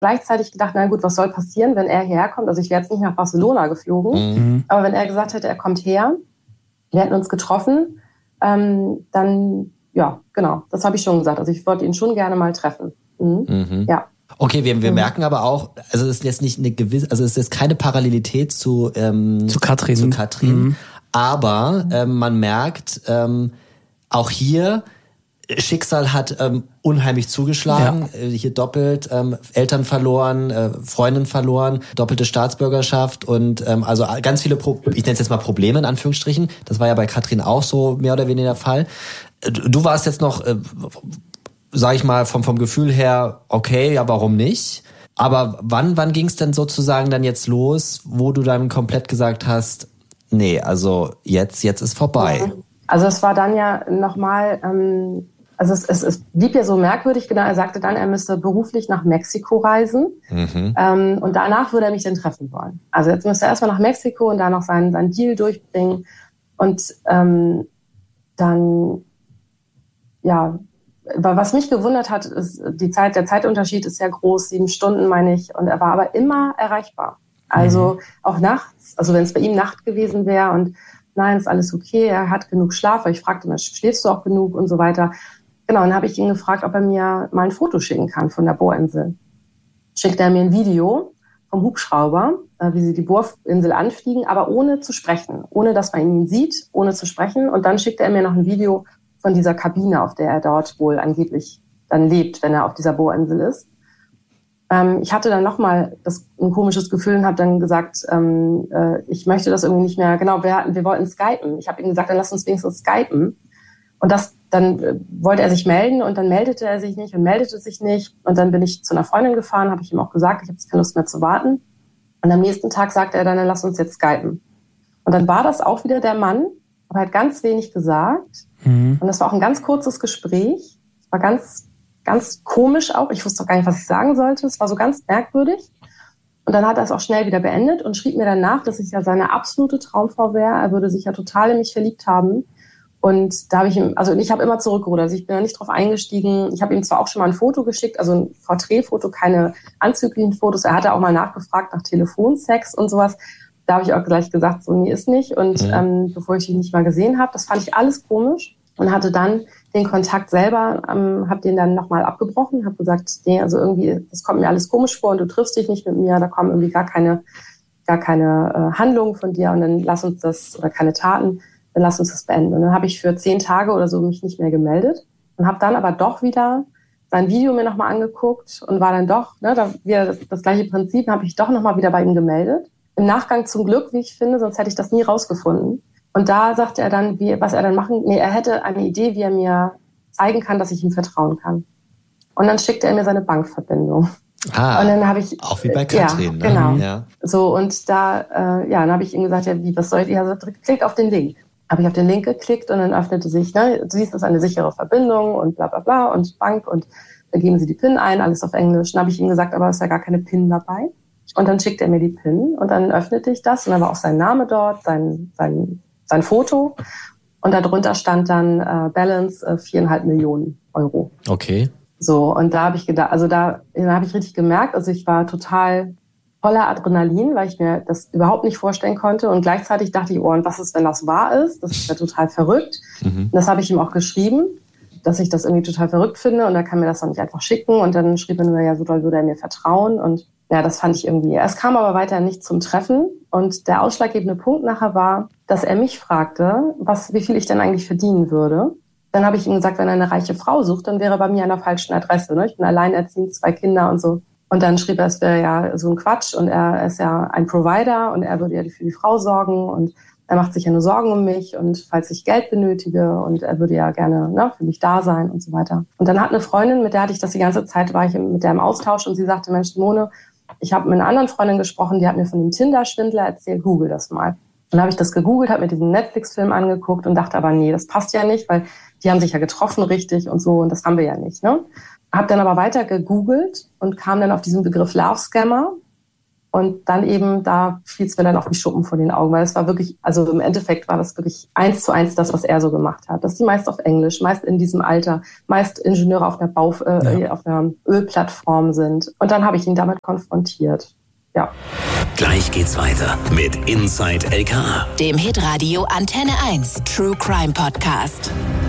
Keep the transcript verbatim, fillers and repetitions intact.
gleichzeitig gedacht, na gut, was soll passieren, wenn er hierher kommt? Also ich wäre jetzt nicht nach Barcelona geflogen, mhm. aber wenn er gesagt hätte, er kommt her, wir hätten uns getroffen, ähm, dann, ja, genau, das habe ich schon gesagt. Also ich wollte ihn schon gerne mal treffen. Mhm. Mhm. Ja. Okay, wir, wir mhm. merken aber auch, also es ist jetzt nicht eine gewisse, also es ist keine Parallelität zu ähm, zu Katrin, zu Katrin mhm. aber ähm, man merkt ähm, auch hier, Schicksal hat ähm, unheimlich zugeschlagen, ja. äh, hier doppelt, ähm, Eltern verloren, äh, Freundin verloren, doppelte Staatsbürgerschaft und ähm, also ganz viele, Pro- ich nenne es jetzt mal Probleme in Anführungsstrichen, das war ja bei Katrin auch so mehr oder weniger der Fall. Du warst jetzt noch, äh, sag ich mal, vom vom Gefühl her, okay, ja, warum nicht? Aber wann wann ging es denn sozusagen dann jetzt los, wo du dann komplett gesagt hast, nee, also jetzt jetzt ist vorbei? Also es war dann ja nochmal, ähm, also es, es, es blieb ja so merkwürdig, genau, er sagte dann, er müsste beruflich nach Mexiko reisen Mhm. ähm, und danach würde er mich dann treffen wollen. Also jetzt müsste er erstmal nach Mexiko und da noch seinen, seinen Deal durchbringen und ähm, dann, ja, was mich gewundert hat, ist, die Zeit, der Zeitunterschied ist ja groß, sieben Stunden meine ich, und er war aber immer erreichbar. Also mhm. auch nachts, also wenn es bei ihm Nacht gewesen wäre und nein, ist alles okay, er hat genug Schlaf, weil ich fragte immer, schläfst du auch genug und so weiter. Genau, dann habe ich ihn gefragt, ob er mir mal ein Foto schicken kann von der Bohrinsel. Schickt er mir ein Video vom Hubschrauber, wie sie die Bohrinsel anfliegen, aber ohne zu sprechen, ohne dass man ihn sieht, ohne zu sprechen. Und dann schickt er mir noch ein Video von dieser Kabine, auf der er dort wohl angeblich dann lebt, wenn er auf dieser Bohrinsel ist. Ähm, ich hatte dann nochmal ein komisches Gefühl und habe dann gesagt, ähm, äh, ich möchte das irgendwie nicht mehr, genau, wir, hatten, wir wollten skypen. Ich habe ihm gesagt, dann lass uns wenigstens skypen. Und das, dann äh, wollte er sich melden und dann meldete er sich nicht und meldete sich nicht. Und dann bin ich zu einer Freundin gefahren, habe ich ihm auch gesagt, ich habe jetzt keine Lust mehr zu warten. Und am nächsten Tag sagte er dann, dann lass uns jetzt skypen. Und dann war das auch wieder der Mann, aber er hat ganz wenig gesagt. Mhm. Und das war auch ein ganz kurzes Gespräch. Es war ganz, ganz komisch auch. Ich wusste auch gar nicht, was ich sagen sollte. Es war so ganz merkwürdig. Und dann hat er es auch schnell wieder beendet und schrieb mir danach, dass ich ja seine absolute Traumfrau wäre. Er würde sich ja total in mich verliebt haben. Und da habe ich ihm, also ich habe immer zurückgerudert. Also ich bin da nicht drauf eingestiegen. Ich habe ihm zwar auch schon mal ein Foto geschickt, also ein Porträtfoto, keine anzüglichen Fotos. Er hatte auch mal nachgefragt nach Telefonsex und sowas. Da habe ich auch gleich gesagt, so nee, ist nicht. Und mhm. ähm, bevor ich ihn nicht mal gesehen habe, das fand ich alles komisch und hatte dann den Kontakt selber, ähm, habe den dann nochmal abgebrochen, habe gesagt, nee, also irgendwie, das kommt mir alles komisch vor und du triffst dich nicht mit mir, da kommen irgendwie gar keine, gar keine äh, Handlungen von dir und dann lass uns das, oder keine Taten, dann lass uns das beenden. Und dann habe ich für zehn Tage oder so mich nicht mehr gemeldet und habe dann aber doch wieder sein Video mir nochmal angeguckt und war dann doch, ne, da wieder das, das gleiche Prinzip, habe ich doch nochmal wieder bei ihm gemeldet. Im Nachgang zum Glück, wie ich finde, sonst hätte ich das nie rausgefunden. Und da sagte er dann, wie, was er dann machen, nee, er hätte eine Idee, wie er mir zeigen kann, dass ich ihm vertrauen kann. Und dann schickte er mir seine Bankverbindung. Ah, und dann habe ich, auch wie bei Katrin. Ja, genau. Ne? Ja. So, und da, äh, ja, dann habe ich ihm gesagt, ja, wie, was soll ich, ja, so, klick auf den Link. Habe ich auf den Link geklickt und dann öffnete sich, ne, du siehst, das ist eine sichere Verbindung und bla, bla, bla und Bank und da geben sie die PIN ein, alles auf Englisch. Dann habe ich ihm gesagt, aber es ist ja gar keine PIN dabei. Und dann schickt er mir die PIN und dann öffnete ich das und dann war auch sein Name dort, sein, sein, sein Foto und darunter stand dann äh, Balance äh, viereinhalb Millionen Euro. Okay. So, und da habe ich gedacht, also da, da habe ich richtig gemerkt, also ich war total voller Adrenalin, weil ich mir das überhaupt nicht vorstellen konnte und gleichzeitig dachte ich, oh, und was ist, wenn das wahr ist? Das ist ja total verrückt. Mhm. Und das habe ich ihm auch geschrieben, dass ich das irgendwie total verrückt finde und er kann mir das dann nicht einfach schicken und dann schrieb er nur, ja, so doll würde er mir vertrauen und ja, das fand ich irgendwie. Es kam aber weiter nicht zum Treffen und der ausschlaggebende Punkt nachher war, dass er mich fragte, was, wie viel ich denn eigentlich verdienen würde. Dann habe ich ihm gesagt, wenn er eine reiche Frau sucht, dann wäre er bei mir an der falschen Adresse. Ne? Ich bin alleinerziehend, zwei Kinder und so. Und dann schrieb er, es wäre ja so ein Quatsch und er ist ja ein Provider und er würde ja für die Frau sorgen und er macht sich ja nur Sorgen um mich und falls ich Geld benötige und er würde ja gerne ne, für mich da sein und so weiter. Und dann hat eine Freundin, mit der hatte ich das die ganze Zeit, war ich mit der im Austausch und sie sagte, Mensch, Simone, ich habe mit einer anderen Freundin gesprochen, die hat mir von dem Tinder-Schwindler erzählt, google das mal. Dann habe ich das gegoogelt, habe mir diesen Netflix-Film angeguckt und dachte aber, nee, das passt ja nicht, weil die haben sich ja getroffen richtig und so und das haben wir ja nicht. Ne? Habe dann aber weiter gegoogelt und kam dann auf diesen Begriff Love Scammer Und dann eben, da fiel es mir dann auch wie Schuppen von den Augen, weil es war wirklich, also im Endeffekt war das wirklich eins zu eins das, was er so gemacht hat. Dass die meist auf Englisch, meist in diesem Alter, meist Ingenieure auf einer Bau, äh, ja. auf einer Ölplattform sind. Und dann habe ich ihn damit konfrontiert. Ja. Gleich geht's weiter mit Inside L K A, dem Hitradio Antenne eins True Crime Podcast.